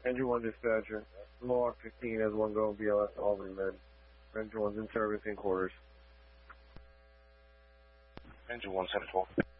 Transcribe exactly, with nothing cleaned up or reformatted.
Engine one dispatcher. Mohawk fifteen has one go B L S Albany, man. Engine one's in service in quarters. Engine one seven twelve.